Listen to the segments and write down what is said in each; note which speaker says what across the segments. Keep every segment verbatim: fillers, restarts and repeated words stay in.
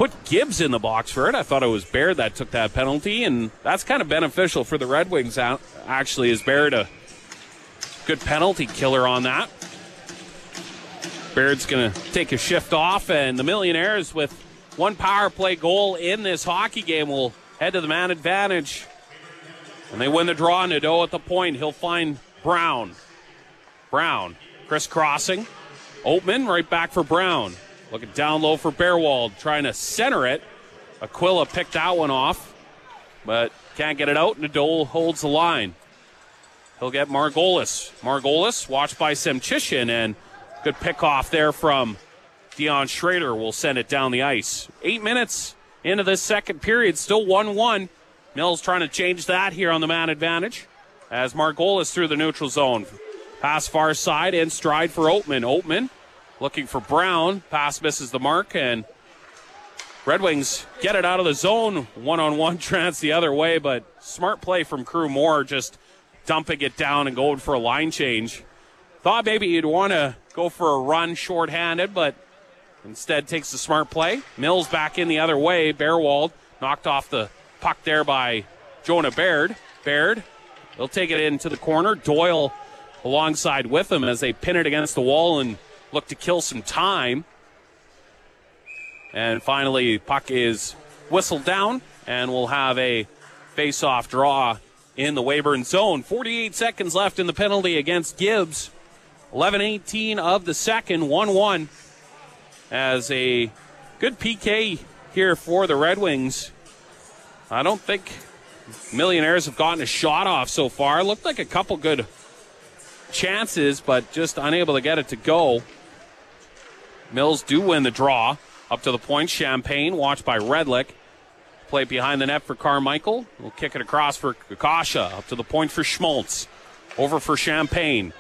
Speaker 1: put Gibbs in the box for it. I thought it was Baird that took that penalty, and that's kind of beneficial for the Red Wings, actually, is Baird a good penalty killer on that. Baird's going to take a shift off, and the Millionaires, with one power play goal in this hockey game, will head to the man advantage. And they win the draw. Nadeau at the point. He'll find Brown. Brown crisscrossing. Oatman right back for Brown. Looking down low for Bearwald, trying to center it. Aquila picked that one off, but can't get it out. Nadeau holds the line. He'll get Margolis. Margolis watched by Semchishin, and good pickoff there from Dion Schrader will send it down the ice. Eight minutes into this second period, still one one. Mills trying to change that here on the man advantage as Margolis through the neutral zone. Pass far side, in stride for Oatman. Oatman looking for Brown. Pass misses the mark, and Red Wings get it out of the zone. One-on-one trans the other way, but smart play from Crew Moore, just dumping it down and going for a line change. Thought maybe you'd want to go for a run shorthanded, but instead takes the smart play. Mills back in the other way. Bearwald knocked off the puck there by Jonah Baird. Baird, they'll take it into the corner. Doyle alongside with him as they pin it against the wall and look to kill some time. And finally, puck is whistled down, and we'll have a face-off draw in the Weyburn zone. forty-eight seconds left in the penalty against Gibbs. eleven eighteen of the second, one one. As a good P K here for the Red Wings. I don't think Millionaires have gotten a shot off so far. Looked like a couple good chances, but just unable to get it to go. Mills do win the draw. Up to the point, Champagne, watched by Redlick. Play behind the net for Carmichael. We'll kick it across for Kakasha. Up to the point for Schmaltz. Over for Champagne.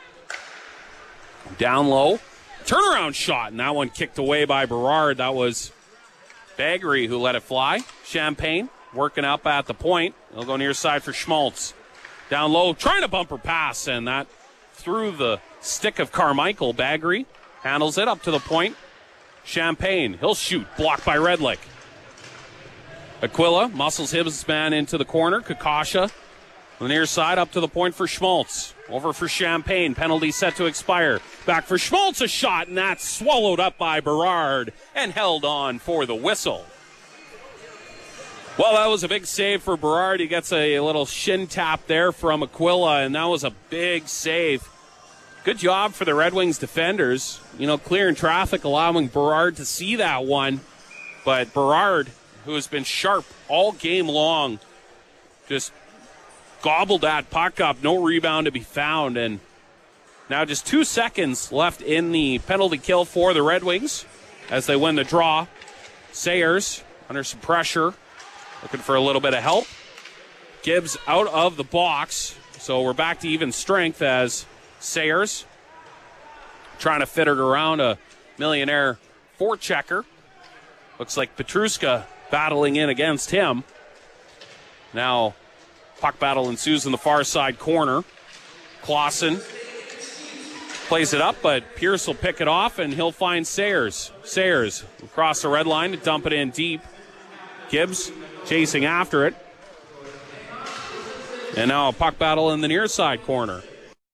Speaker 1: Down low. Turnaround shot, and that one kicked away by Berard. That was Baggery who let it fly. Champagne working up at the point. He'll go near side for Schmaltz. Down low, trying to bumper pass, and that through the stick of Carmichael. Baggery handles it up to the point. Champagne, he'll shoot. Blocked by Redlick. Aquila muscles his man into the corner. Kakasha on the near side up to the point for Schmaltz. Over for Champagne. Penalty set to expire. Back for Schmaltz, a shot, and that's swallowed up by Berard and held on for the whistle. Well, that was a big save for Berard. He gets a, a little shin tap there from Aquila, and that was a big save. Good job for the Red Wings defenders. You know, clearing traffic, allowing Berard to see that one. But Berard, who has been sharp all game long, just gobbled that puck up. No rebound to be found. And now just two seconds left in the penalty kill for the Red Wings as they win the draw. Sayers under some pressure, looking for a little bit of help. Gibbs out of the box. So we're back to even strength as Sayers trying to fit it around a Millionaire forechecker. Looks like Petruska battling in against him. Now puck battle ensues in the far side corner. Clausen plays it up, but Pierce will pick it off, and he'll find Sayers. Sayers across the red line to dump it in deep. Gibbs chasing after it. And now a puck battle in the near side corner.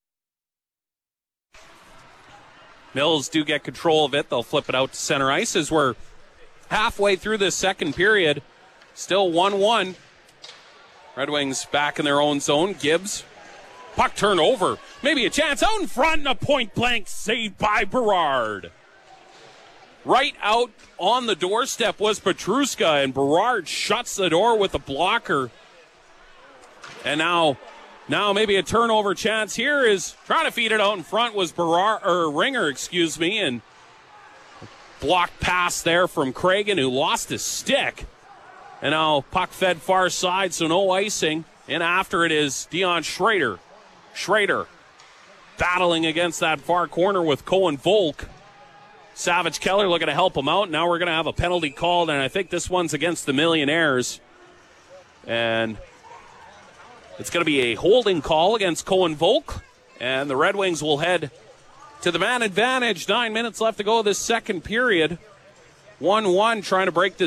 Speaker 1: Mills do get control of it. They'll flip it out to center ice as we're halfway through this second period. Still one one. Red Wings back in their own zone. Gibbs. Puck turnover. Maybe a chance out in front, and a point-blank save by Berard. Right out on the doorstep was Petruska, and Berard shuts the door with the blocker. And now, now maybe a turnover chance here is trying to feed it out in front was Berard, or Ringer, excuse me, and blocked pass there from Cragen, who lost his stick. And now puck fed far side, so no icing. And after it is Dion Schrader. Schrader battling against that far corner with Cohen Volk. Savage Keller looking to help him out. Now we're going to have a penalty called, and I think this one's against the Millionaires. And it's going to be a holding call against Cohen Volk. And the Red Wings will head to the man advantage. Nine minutes left to go this second period. one one trying to break this